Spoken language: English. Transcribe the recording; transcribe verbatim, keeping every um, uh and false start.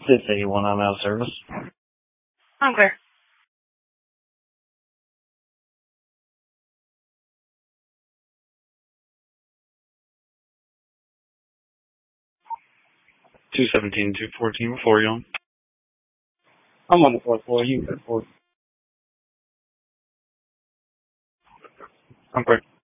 six eighty-one, I'm out of service. I'm clear. two seventeen, two fourteen, before you on. I'm on the fourth floor. You can fourth. I'm clear.